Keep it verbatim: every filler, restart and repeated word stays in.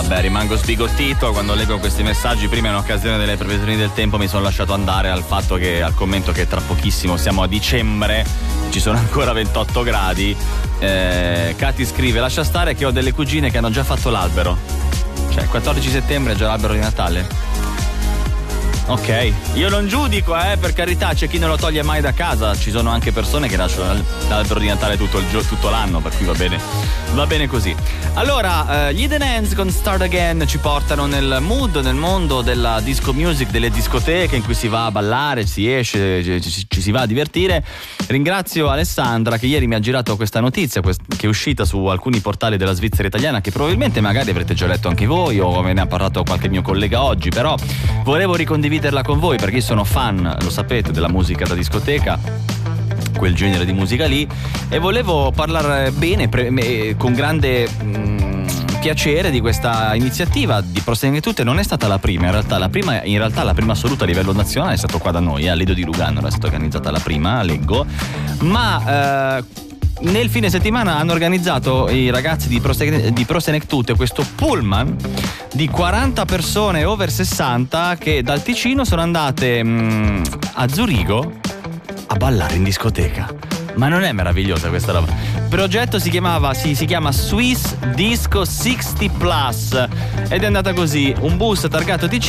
Vabbè, rimango sbigottito quando leggo questi messaggi. Prima, in occasione delle previsioni del tempo, mi sono lasciato andare al fatto che, al commento che tra pochissimo siamo a dicembre, ci sono ancora ventotto gradi. eh, Katy scrive: lascia stare che ho delle cugine che hanno già fatto l'albero. Cioè, quattordici settembre è già l'albero di Natale. Ok, io non giudico, eh, per carità, c'è chi non lo toglie mai da casa, ci sono anche persone che lasciano l'albero di Natale tutto, il gio- tutto l'anno, per cui va bene, va bene così. Allora, eh, gli Hidden Hands con Start Again ci portano nel mood, nel mondo della disco music, delle discoteche in cui si va a ballare, si esce, ci, ci, ci si va a divertire. Ringrazio Alessandra che ieri mi ha girato questa notizia quest- che è uscita su alcuni portali della Svizzera italiana, che probabilmente magari avrete già letto anche voi o me ne ha parlato qualche mio collega oggi, però volevo ricondividerla con voi perché io sono fan, lo sapete, della musica da discoteca, quel genere di musica lì, e volevo parlare bene, pre- con grande mh, piacere di questa iniziativa di Prosegue Tutte. Non è stata la prima, in realtà la prima, in realtà la prima assoluta a livello nazionale è stato qua da noi, a Lido di Lugano è stata organizzata la prima, leggo, ma eh, nel fine settimana hanno organizzato i ragazzi di Prosegue, di Prosegue Tutte questo pullman di quaranta persone over sessanta che dal Ticino sono andate mh, a Zurigo a ballare in discoteca. Ma non è meravigliosa questa roba? Il progetto si chiamava si, si chiama Swiss Disco sessanta Plus ed è andata così: un bus targato Ticino